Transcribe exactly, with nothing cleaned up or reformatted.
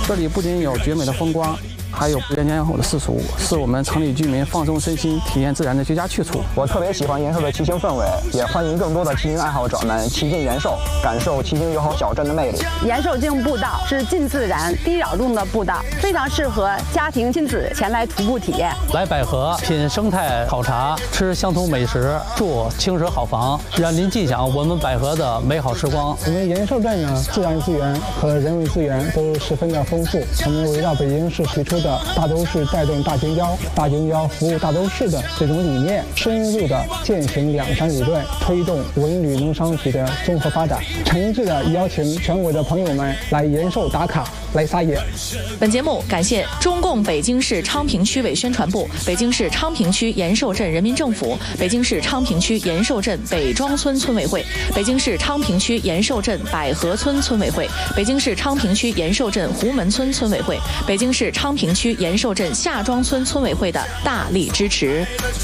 这里不仅有绝美的风光，还有不言后的世俗，是我们城里居民放松身心、体验自然的绝佳去处。 我特别喜欢延寿的骑行氛围，也欢迎更多的骑行爱好者们骑进延寿，感受骑行友好小镇的魅力。 延寿径步道是近自然、低扰动的步道，非常适合家庭亲子前来徒步体验。 来百合品生态考察，吃乡土美食，住青石好房，让您尽享我们百合的美好时光。 我们延寿镇呢，自然资源和人文资源都十分的丰富。我们围绕北京市提出的大都市带动大京郊、大京郊服务大都市的这种理念，深入的践行两山理论，推动文旅农商体的综合发展，诚挚的邀请全国的朋友们来延寿打卡，来撒野。 本节目感谢中共北京市昌平区委宣传部、北京市昌平区延寿镇人民政府、北京市昌平区延寿镇北庄村村委会、北京市昌平区延寿镇百合村村委会、北京市昌平区延寿镇胡门村村委会、北京市昌平区延寿镇下庄村村委会的大力支持。